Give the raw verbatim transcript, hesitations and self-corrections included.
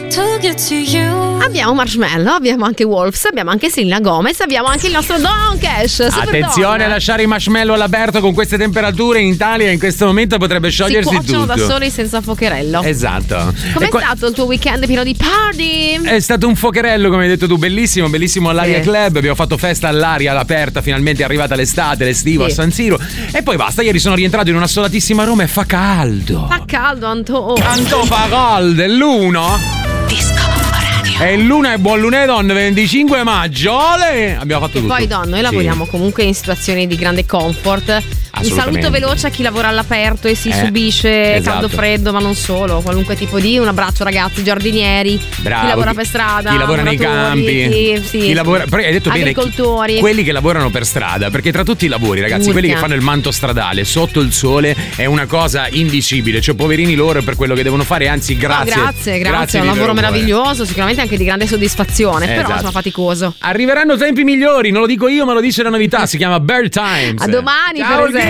to get to you. Abbiamo Marshmello, abbiamo anche Wolves, abbiamo anche Selena Gomez, abbiamo anche il nostro Don Cash. Attenzione a lasciare i marshmallow all'aperto con queste temperature in Italia, in questo momento potrebbe sciogliersi tutto. Si cuociono tutto. da soli senza fuocherello. Esatto. Com'è qua- stato il tuo weekend pieno di party? È stato un fuocherello, come hai detto tu, bellissimo, bellissimo all'Aria Sì. Club. Abbiamo fatto festa all'aria all'aperta, finalmente è arrivata l'estate, l'estivo Sì. a San Siro. E poi basta, ieri sono rientrato in una solatissima Roma e fa caldo. Fa caldo, Anto. Tanto fa caldo, è l'uno. E il luna è buon lunedì, donne, venticinque maggio. Ole! Abbiamo fatto tutto. Poi, Don, noi Sì. lavoriamo comunque in situazioni di grande comfort. Un Assolutamente. saluto veloce a chi lavora all'aperto e si Eh, subisce esatto. caldo freddo, ma non solo, qualunque tipo di. Un abbraccio, ragazzi, giardinieri, Bravo, chi lavora chi- per strada, chi lavora nei muratori, campi, chi, sì, chi lavora, però hai detto bene, chi- agricoltori. quelli che lavorano per strada, perché tra tutti i lavori, ragazzi, Urca. quelli che fanno il manto stradale sotto il sole è una cosa indicibile, cioè poverini loro per quello che devono fare, anzi No, grazie. grazie, grazie, è un di lavoro vero cuore. meraviglioso, sicuramente anche di grande soddisfazione, però Esatto. insomma faticoso. Arriveranno tempi migliori, non lo dico io, ma lo dice la novità, si chiama Bird Times. A domani, Ciao, per esempio.